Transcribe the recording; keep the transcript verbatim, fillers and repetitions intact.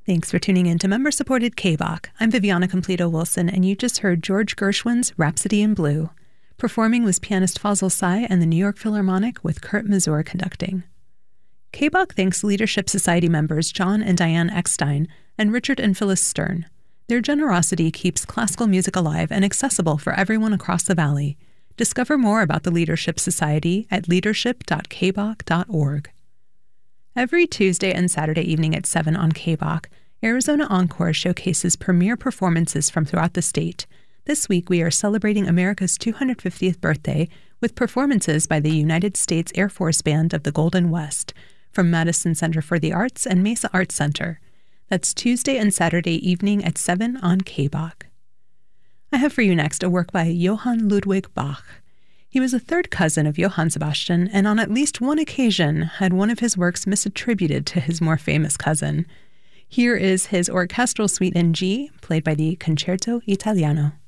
Thanks for tuning in to member-supported K B O C. I'm Viviana Completo-Wilson, and you just heard George Gershwin's Rhapsody in Blue. Performing was pianist Fazl Say and the New York Philharmonic with Kurt Masur conducting. K B O C thanks Leadership Society members John and Diane Eckstein and Richard and Phyllis Stern. Their generosity keeps classical music alive and accessible for everyone across the Valley. Discover more about the Leadership Society at leadership dot k b o c dot org. Every Tuesday and Saturday evening at seven on K B O C, Arizona Encore showcases premier performances from throughout the state. This week, we are celebrating America's two hundred fiftieth birthday with performances by the United States Air Force Band of the Golden West from Madison Center for the Arts and Mesa Arts Center. That's Tuesday and Saturday evening at seven on K B O C. I have for you next a work by Johann Ludwig Bach. He was a third cousin of Johann Sebastian, and on at least one occasion had one of his works misattributed to his more famous cousin. Here is his orchestral suite in G, played by the Concerto Italiano.